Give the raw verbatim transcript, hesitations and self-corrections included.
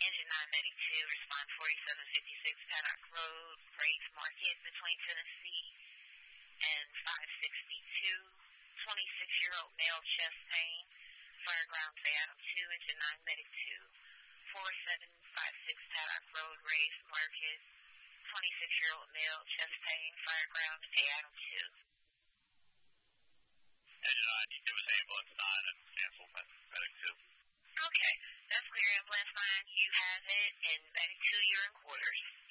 Engine nine Medic two, respond forty-seven fifty-six Paddock Road, Grace Market between Tennessee and five sixty-two. twenty-six-year-old male chest pain, Fireground Seattle two, Engine nine Medic two, forty-seven fifty-six Paddock Road, Grace Market. twenty-six-year-old male chest pain, Fireground Seattle two. Engine nine, you give us ambulance nine and cancel Medic two. Okay, that's clear. Ambulance nine, you have it, and Medic two, you're in quarters.